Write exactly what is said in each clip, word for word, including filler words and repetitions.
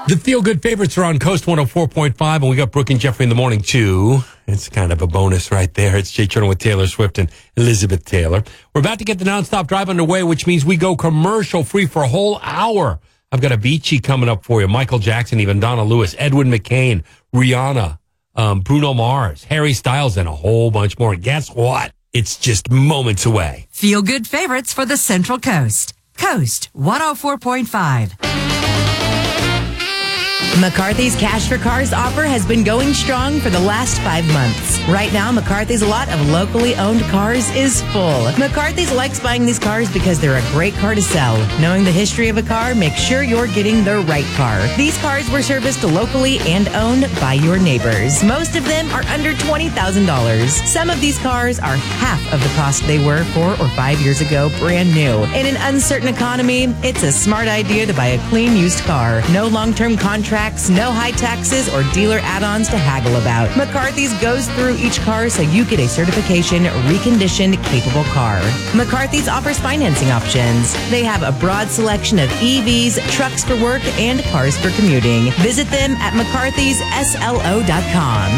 The Feel Good favorites are on Coast one oh four point five, and we got Brooke and Jeffrey in the morning, too. It's kind of a bonus right there. It's Jay Turner with Taylor Swift and Elizabeth Taylor. We're about to get the nonstop drive underway, which means we go commercial free for a whole hour. I've got Avicii coming up for you, Michael Jackson, even Donna Lewis, Edwin McCain, Rihanna, um, Bruno Mars, Harry Styles, and a whole bunch more. And guess what? It's just moments away. Feel Good favorites for the Central Coast. Coast one oh four point five. McCarthy's Cash for Cars offer has been going strong for the last five months. Right now, McCarthy's lot of locally owned cars is full. McCarthy's likes buying these cars because they're a great car to sell. Knowing the history of a car, make sure you're getting the right car. These cars were serviced locally and owned by your neighbors. Most of them are under twenty thousand dollars. Some of these cars are half of the cost they were four or five years ago, brand new. In an uncertain economy, it's a smart idea to buy a clean used car. No long-term contract, no high taxes or dealer add-ons to haggle about. McCarthy's goes through each car so you get a certification, reconditioned, capable car. McCarthy's offers financing options. They have a broad selection of E Vs, trucks for work, and cars for commuting. Visit them at mccarthys s l o dot com.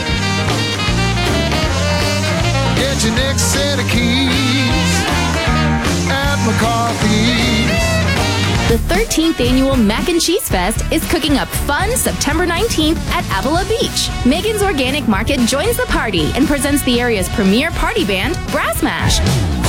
Get your next set of keys at McCarthy's. The thirteenth Annual Mac and Cheese Fest is cooking up fun September nineteenth at Avila Beach. Megan's Organic Market joins the party and presents the area's premier party band, Brass Mash.